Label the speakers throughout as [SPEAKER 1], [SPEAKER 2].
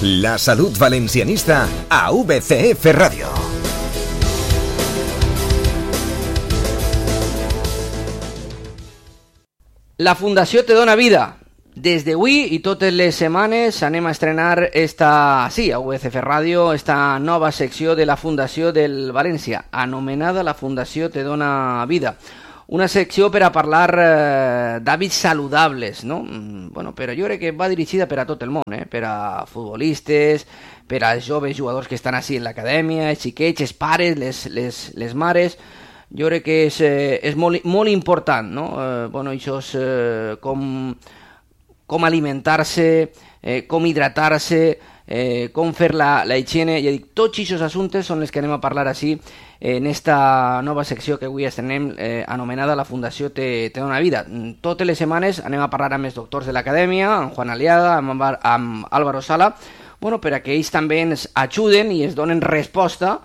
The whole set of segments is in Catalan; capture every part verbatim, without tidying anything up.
[SPEAKER 1] La salud valencianista a V C F Radio.
[SPEAKER 2] La Fundació Te Dona Vida. Des d'avui i totes les setmanes anem a estrenar esta, sí, a V C F Ràdio, esta nova secció de la Fundació del València, anomenada la Fundació Te Dona Vida. Una secció per a parlar eh, d'hàbits saludables, no? Bueno, però jo crec que va dirigida per a tot el món, eh? Per a futbolistes, per a joves jugadors que estan així en l'acadèmia, els xiquets, els pares, les, les, les mares. Jo crec que és, eh, és molt, molt important, no? Eh, bueno, això és eh, com... com alimentar-se, eh, com hidratar-se, eh, com fer la, la higiene. Ja dic, tots aquests assumptes són els que anem a parlar així en esta nova secció que avui estrenem, eh, anomenada la Fundació Te, Te Dona Vida. Totes les setmanes anem a parlar amb els doctors de l'acadèmia, amb Juan Aliaga, amb, amb Álvaro Sala, bueno, per a que ells també ens ajuden i ens donen resposta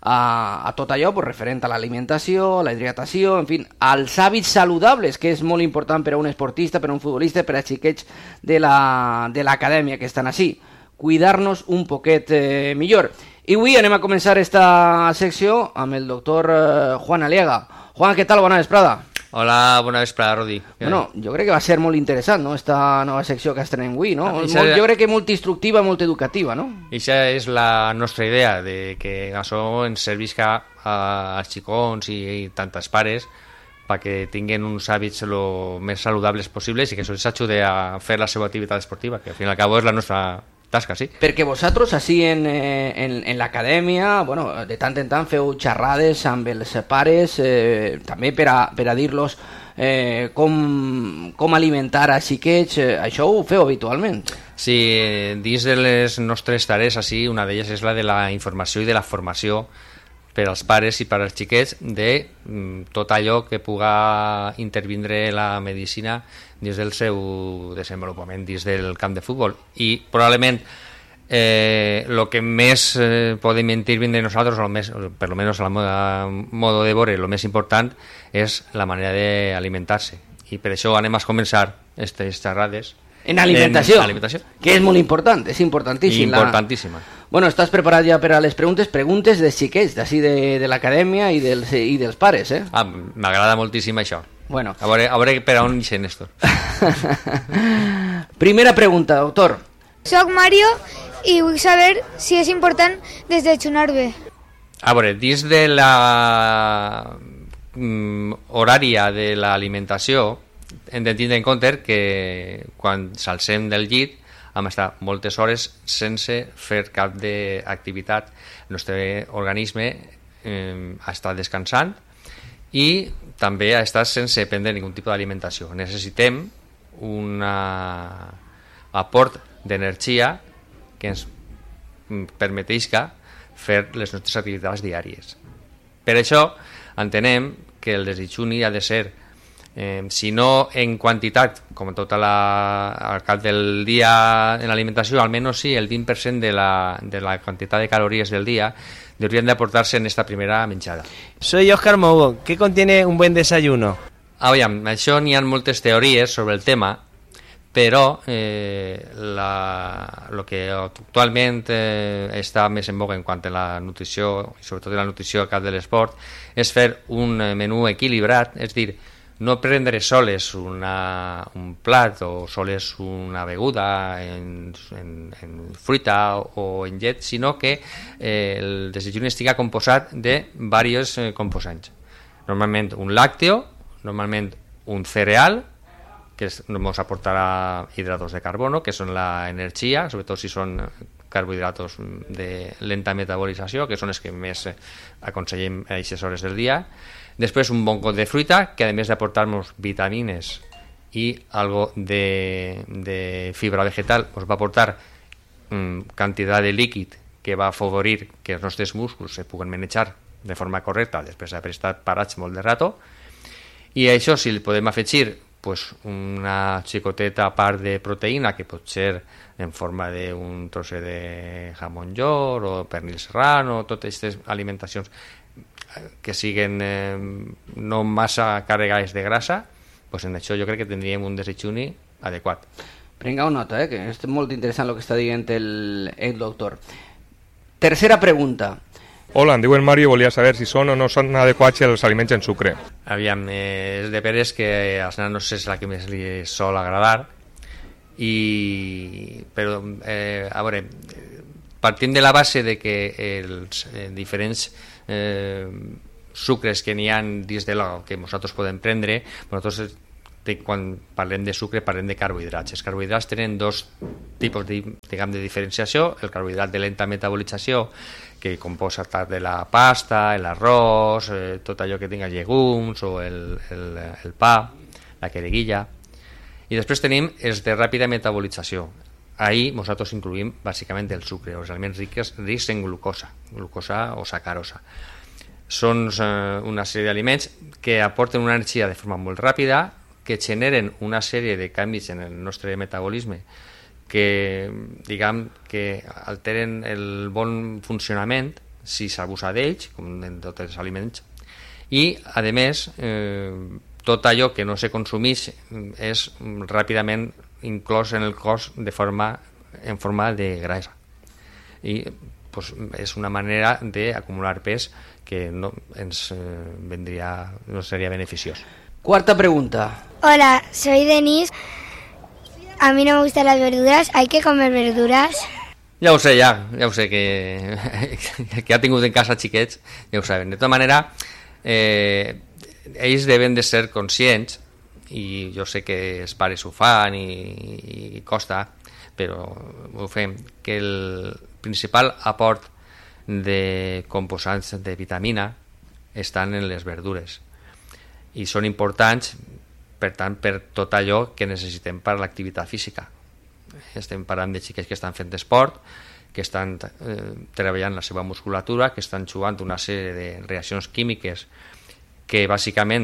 [SPEAKER 2] a, a tot allò pues, referent a l'alimentació, la hidratació, en fi, als hàbits saludables, que és molt important per a un esportista, per a un futbolista, per a xiquets de la, de l'acadèmia que estan així. Cuidar-nos un poquet eh, millor. I avui anem a començar esta secció amb el doctor eh, Juan Aliaga. Juan, què tal? Bona vesprada.
[SPEAKER 3] Hola, bona vesprada, Rodi.
[SPEAKER 2] Bueno, jo crec que va ser molt interessant, no?, esta nova secció que estrenem avui, no? Ah, molt, jo crec que molt instructiva, molt educativa, no?
[SPEAKER 3] Aquesta és la nostra idea, de que això ens servisca als xicons i, i tantes pares perquè tinguin uns hàbits lo més saludables possibles i que això els ajude a fer la seva activitat esportiva, que al fin i al cabo és la nostra tasca, sí.
[SPEAKER 2] Perquè vosaltres, així en, en, en l'acadèmia, bueno, de tant en tant feu xerrades amb els pares, eh, també per a, per a dir-los eh, com, com alimentar a xiquets, eh, això ho feu habitualment?
[SPEAKER 3] Sí, dins de les nostres tarees, així, una d'elles és la de la informació i de la formació per als pares i per als xiquets de mm, tot allò que puga intervindre la medicina dins del seu desenvolupament dins del camp de futbol. I probablement eh, lo que més eh, podem intervindre nosaltres, o més, per lo menos a la moda, modo de veure, lo més important és la manera d'alimentar-se. I per això anem a començar aquestes xerrades
[SPEAKER 2] en alimentació,
[SPEAKER 3] en alimentació,
[SPEAKER 2] que és molt important, és importantíssim.
[SPEAKER 3] Importantíssima.
[SPEAKER 2] La... Bueno, estàs preparat ja per a les preguntes? Preguntes dels xiquets, d'ací de, de l'acadèmia i, dels, i dels pares, eh?
[SPEAKER 3] Ah, m'agrada moltíssim això.
[SPEAKER 2] Bueno.
[SPEAKER 3] A veure, a veure per on hi és, Néstor.
[SPEAKER 2] Primera pregunta, doctor.
[SPEAKER 4] Soc Mario i vull saber si és important desayunar bé.
[SPEAKER 3] A veure, dins de la mm, horària de l'alimentació hem de tindre en compte que quan s'alcem del llit hem d'estar moltes hores sense fer cap d'activitat. El nostre organisme eh, està descansant i també ha estat sense prendre ningun tipus d'alimentació. Necessitem un aport d'energia que ens permetisca fer les nostres activitats diàries. Per això entenem que el desitjuni ha de ser, eh, si no en quantitat, com tota la, al cap del dia en l'alimentació, almenys sí el vint per cent de la, de la quantitat de calories del dia deberían de aportarse en esta primera menjada.
[SPEAKER 5] Soy Óscar Mogo. ¿Qué contiene un buen desayuno?
[SPEAKER 3] Ah, aviam, això n'hi ha moltes teories sobre el tema, però eh, la, lo que actualment eh, està més en boga en quant a la nutrició, i sobretot la nutrició al cap de l'esport, és fer un menú equilibrat, és dir, no prendre soles una, un plat o soles una beguda en, en, en fruita o en llet, sinó que eh, el desayuno estiga composat de diversos eh, composants. Normalment un làcteo, normalment un cereal, que ens aportarà hidratos de carbono, que són l'energia, sobretot si són carbohidratos de lenta metabolització, que són els que més aconsellem a aquestes hores del dia. Després un bon got de fruita, que a més d'aportar-nos vitamines i algo de, de fibra vegetal, ens va aportar mm, quantitat de líquid que va afavorir que els nostres músculs se puguen manejar de forma correcta després d'haver estat parats molt de rato. I a això, si li podem afegir pues, una xicoteta part de proteïna, que pot ser en forma d'un trosset de jamón york o pernil serrano, totes aquestes alimentacions que siguen eh, no massa carregades de grasa, pues en això jo crec que tindríem un desitjuni adequat.
[SPEAKER 2] Prengueu nota, eh, que és molt interessant el que està dient el, el doctor. Tercera pregunta.
[SPEAKER 6] Hola, em diu el Mario i volia saber si són o no són adequats els aliments en sucre.
[SPEAKER 3] Aviam, eh, és de veres que als nanos és la que més li sol agradar, i però eh, a veure, partint de la base de que els eh, diferents eh, sucres que n'hi ha dins de lo que nosaltres podem prendre, nosaltres de, quan parlem de sucre parlem de carbohidrats. Els carbohidrats tenen dos tipus de, diguem, de diferenciació: el carbohidrat de lenta metabolització, que composa tant de la pasta, l'arròs, eh, tot allò que tinga llegums, o el, el, el pa, la quereguilla. I després tenim els de ràpida metabolització. Ahí nosaltres incluïm bàsicament el sucre, els aliments rics, rics en glucosa, glucosa o sacarosa. Són eh, una sèrie d'aliments que aporten una energia de forma molt ràpida, que generen una sèrie de canvis en el nostre metabolisme que, diguem, que alteren el bon funcionament si s'abusa d'ells, com en tots els aliments, i, a més, eh, tot allò que no se consumeix és ràpidament inclòs en el cos de forma, en forma de grasa. I pues, és una manera d'acumular pes que no ens eh, vendria, no seria beneficiós.
[SPEAKER 2] Cuarta pregunta.
[SPEAKER 4] Hola, soy Denise. A mí no me gustan las verduras. ¿Hay que comer verduras?
[SPEAKER 3] Ja ho sé, ja, ja ho sé, que, que ha tingut en casa xiquets, ja ho saben. De tota manera, eh, ells deben de ser conscients, i jo sé que els pares ho fan i, i costa, però ho fem, que el principal aport de composants de vitamina estan en les verdures i són importants, per tant, per tot allò que necessitem per a l'activitat física. Estem parlant de xiquets que estan fent esport, que estan eh, treballant la seva musculatura, que estan jugant una sèrie de reaccions químiques que bàsicament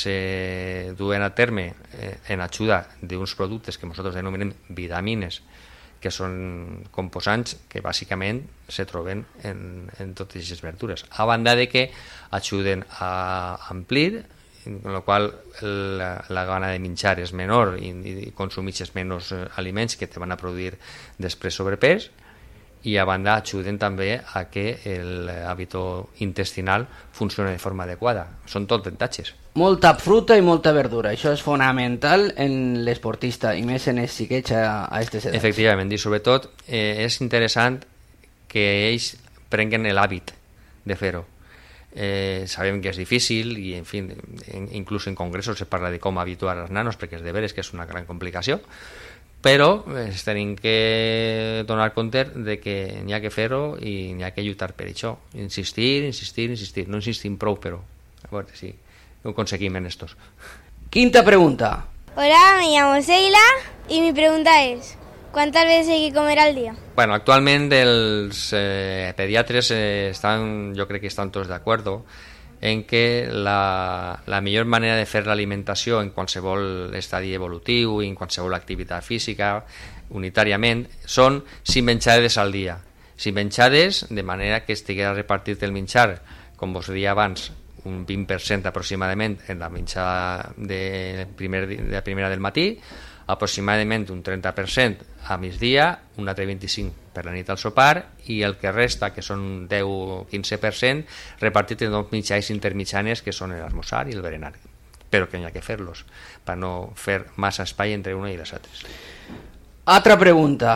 [SPEAKER 3] se duen a terme eh, en ajuda d'uns productes que nosaltres denominem vitamines, que són composants que bàsicament se troben en, en totes aquestes verdures, a banda de que ajuden a amplir, amb la qual la, la gana de menjar és menor i, i consumeixes menys aliments que te van a produir després sobrepès, i a banda ajuden també a que l'hàbit intestinal funcioni de forma adequada. Són tot avantatges.
[SPEAKER 2] Molta fruta i molta verdura, això és fonamental en l'esportista i més en els xiquets a aquestes edats.
[SPEAKER 3] Efectivament, i sobretot eh, és interessant que ells prenguen l'hàbit de fer-ho. Eh, sabem que és difícil i en fi, en, inclús en congressos se parla de com habituar els nanos, perquè és de veres que és una gran complicació, però es tenim que donar compte de que n'hi ha que fer-ho i n'hi ha que lluitar per això, insistir, insistir, insistir, no insistim prou, però a veure si ho aconseguim en estos.
[SPEAKER 2] Quinta pregunta.
[SPEAKER 7] Hola, me llamo Seila y mi pregunta es, ¿cuántas veces hay que comer al día?
[SPEAKER 3] Bueno, actualment els eh, pediatres eh, estan, jo crec que estan tots d'acord en que la, la millor manera de fer l'alimentació en qualsevol estadi evolutiu i en qualsevol activitat física unitàriament són cinc menjades al dia. Cinc menjades de manera que estigués repartit el menjar, com vos deia abans, un vint per cent aproximadament en la menjada de, primer, de la primera del matí, aproximadament un trenta per cent a migdia, un altre vint-i-cinc per cent per la nit al sopar, i el que resta, que són deu o quinze per cent, repartit en dos mitjans intermitjanes, que són l'esmorzar i el berenar. Però que n'hi ha que fer-los, per no fer massa espai entre una i les altres.
[SPEAKER 2] Altra pregunta.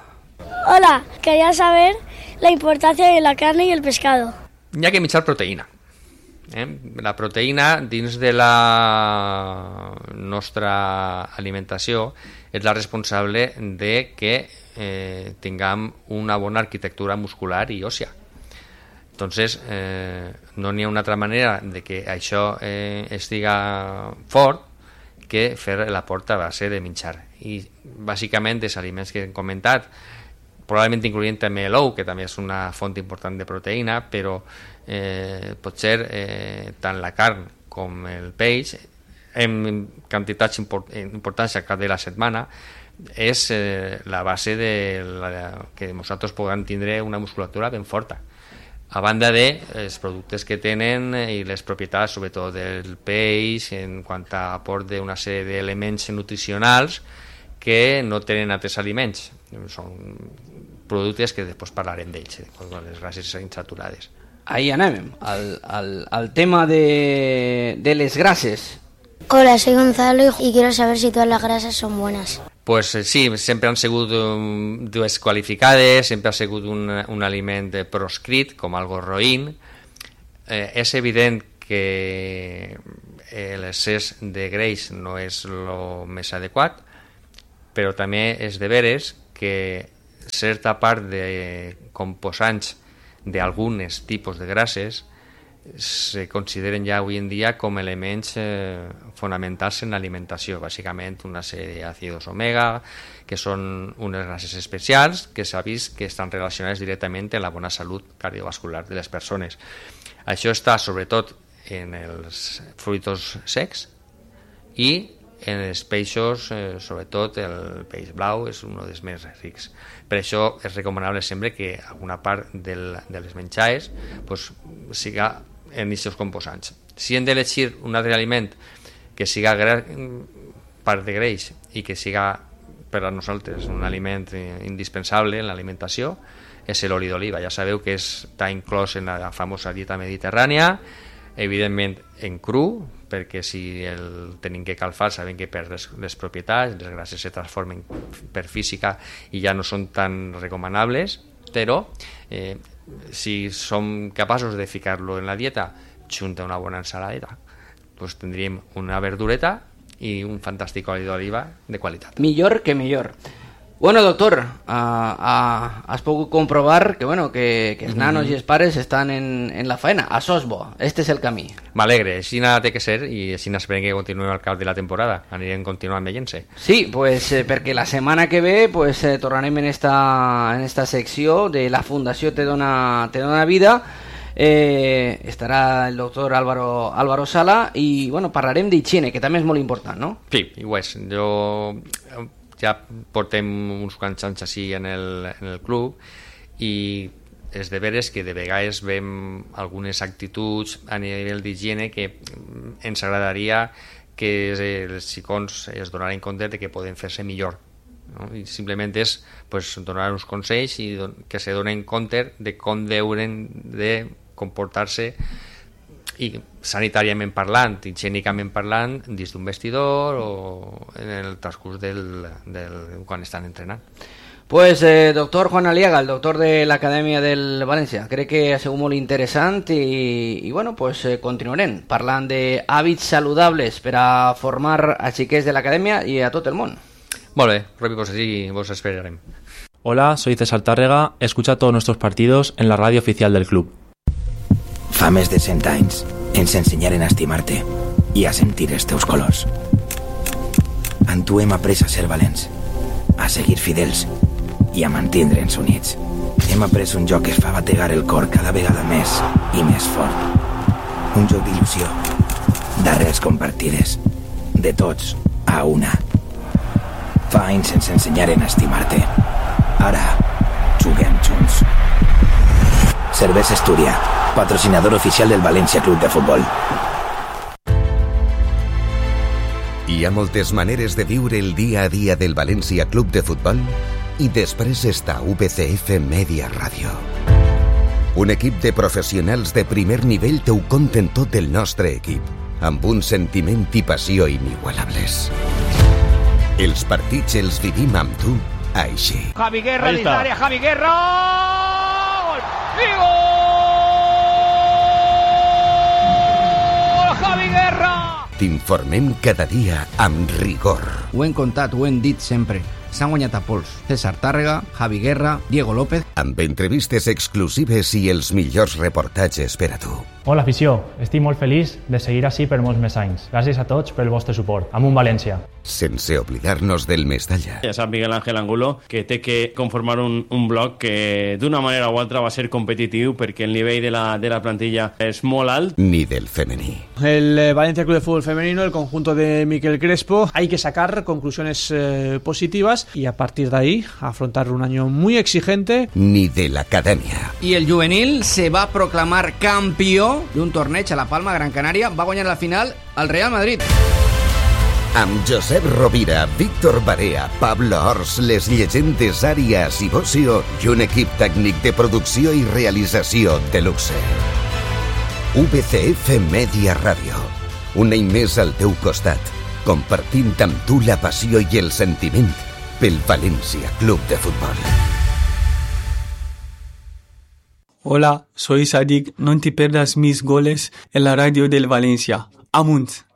[SPEAKER 7] Hola, quería saber la importancia de la carne y el pescado.
[SPEAKER 3] N'hi ha que menjar proteïna. Eh? La proteïna dins de la nostra alimentació és la responsable de que eh, tinguem una bona arquitectura muscular i òssia. Entonces, eh, no n'hi ha una altra manera de que això eh, estiga fort que fer l'aport a base de menjar. I bàsicament els aliments que hem comentat, probablement incloent també l'ou, que també és una font important de proteïna, però eh, potser eh, tant la carn com el peix, en quantitats import importants al cap de la setmana, és eh, la base de la, que nosaltres puguem tindre una musculatura ben forta. A banda de els productes que tenen i les propietats, sobretot del peix, en quant a aport d'una sèrie d'elements nutricionals que no tenen altres aliments. Són productes que després parlarem d'ells, les grasses insaturades.
[SPEAKER 2] Ahí anem, al, al, al tema de, de les grasses.
[SPEAKER 4] Hola, soy Gonzalo y quiero saber si todas las grasas son buenas.
[SPEAKER 3] Pues eh, sí, sempre han sigut um, desqualificades, sempre ha sigut un, un aliment proscrit, com algo roïn. Eh, és evident que l'excés de greix no és el més adequat, però també és de veres que certa part de composants d'alguns tipus de grasses se consideren ja avui en dia com elements eh, fonamentals en l'alimentació, bàsicament una sèrie d'àcids omega, que són unes grasses especials que s'ha vist que estan relacionades directament amb la bona salut cardiovascular de les persones. Això està sobretot en els fruitos secs i en els peixos, eh, sobretot el peix blau és un dels més rics. Per això és recomanable sempre que alguna part del, de les menjades pues, siga en aquests composants. Si hem d'elegir un altre aliment que siga part de greix i que siga per a nosaltres un aliment indispensable en l'alimentació, és l'oli d'oliva. Ja sabeu que està inclòs en la famosa dieta mediterrània, evidentment en cru, perquè si el tenim que calfar sabem que perd les, les propietats, les grasses se transformen per física i ja no són tan recomanables, però eh, si som capaços de ficar-lo en la dieta junt a una bona ensaladeta, doncs tindríem una verdureta i un fantàstic oli d'oliva de qualitat.
[SPEAKER 2] Millor que millor. Bueno, doctor, uh, uh, has pogut comprovar que, bueno, que, que els nanos i els pares estan en, en la faena. Això és bo, este és el camí.
[SPEAKER 3] M'alegre, així nada té que ser i així esperem que continuem al cap de la temporada. Anirem continuant veient-se.
[SPEAKER 2] Sí, pues, eh, perquè la setmana que ve pues, eh, tornarem en esta, en esta secció de la Fundació Te Dona, Te Dona Vida. Eh, estarà el doctor Álvaro, Álvaro Sala i bueno, parlarem d'higiene, que també és molt important, no?
[SPEAKER 3] Sí, i ho és. Jo... ja portem uns quants anys així en el, en el club i és de veres que de vegades veiem algunes actituds a nivell d'higiene que ens agradaria que els xicons es donaran compte de que poden fer-se millor, no? I simplement és pues, donar uns consells i don que se donen compte de com deuen de comportar-se i sanitàriament parlant, higiènicament parlant, dins d'un vestidor o en el transcurs del, del, quan estan entrenant.
[SPEAKER 2] Pues eh, doctor Juan Aliaga, el doctor de l'Acadèmia del València, crec que ha sigut molt interessant i, i bueno, pues eh, continuarem parlant d'hàbits saludables per a formar a xiquets de l'Acadèmia i a tot el món.
[SPEAKER 3] Molt bé, Ropi, pues així vos esperarem.
[SPEAKER 8] Hola, soy César Tárrega, escucha todos nuestros partidos en la radio oficial del club.
[SPEAKER 9] Fa més de cent anys ens ensenyaren a estimar-te i a sentir els teus colors. En tu hem après a ser valents, a seguir fidels i a mantindre'ns units. Hem après un joc que fa bategar el cor cada vegada més i més fort. Un joc d'il·lusió, d'arrels compartides, de tots a una. Fa anys ens ensenyaren a estimar-te. Ara juguem junts. Cervesa Estúria, patrocinador oficial del València Club de Futbol.
[SPEAKER 1] Hi ha moltes maneres de viure el dia a dia del València Club de Futbol i després està U V C F Media Ràdio. Un equip de professionals de primer nivell t'ho conten tot el nostre equip, amb un sentiment i passió inigualables. Els partits els vivim amb tu així.
[SPEAKER 10] Javi Guerra dins l'àrea, Javi Guerra! Gol! I gol! Javi Guerra!
[SPEAKER 1] T'informem cada dia amb rigor.
[SPEAKER 11] Ho hem contat, ho hem dit sempre. S'han guanyat a pols. César Tàrrega, Javi Guerra, Diego López...
[SPEAKER 1] Amb entrevistes exclusives i els millors reportatges per a tu.
[SPEAKER 12] Hola, afició. Estic molt feliç de seguir així per molts més anys. Gràcies a tots pel vostre suport. Amunt València.
[SPEAKER 1] Sense oblidar-nos del Mestalla.
[SPEAKER 13] Ja sap Miguel Ángel Angulo que té que conformar un, un bloc que d'una manera o altra va ser competitiu perquè el nivell de la, de la plantilla és molt alt.
[SPEAKER 1] Ni del femení.
[SPEAKER 14] El eh, Valencia Club de Fútbol Femenino, el conjunto de Miquel Crespo, hay que sacar conclusiones eh, positivas y a partir de ahí afrontar un año muy exigente.
[SPEAKER 1] Ni de l'acadèmia.
[SPEAKER 11] I el juvenil se va proclamar campió d'un torneig a La Palma, Gran Canària. Va guanyar la final al Real Madrid.
[SPEAKER 1] Amb Josep Rovira, Víctor Barea, Pablo Ors, les llegendes Àrias i Bocio i un equip tècnic de producció i realització de luxe. U B C F Media Ràdio. Un any més al teu costat, compartint amb tu la passió i el sentiment pel Valencia Club de Fútbol.
[SPEAKER 15] Hola, soy Sadik. No te pierdas mis goles en la radio del Valencia. Amunt.